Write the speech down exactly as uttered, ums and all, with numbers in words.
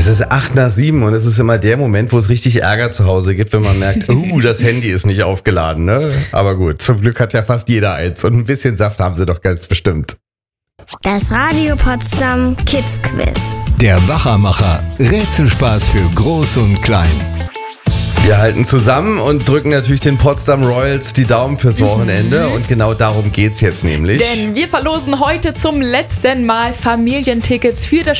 Es ist acht nach sieben und es ist immer der Moment, wo es richtig Ärger zu Hause gibt, wenn man merkt, uh, das Handy ist nicht aufgeladen, ne? Aber gut, zum Glück hat ja fast jeder eins und ein bisschen Saft haben sie doch ganz bestimmt. Das Radio Potsdam Kids Quiz. Der Wachermacher. Rätselspaß für Groß und Klein. Wir halten zusammen und drücken natürlich den Potsdam Royals die Daumen fürs Wochenende. Mhm. Und genau darum geht's jetzt nämlich. Denn wir verlosen heute zum letzten Mal Familientickets für das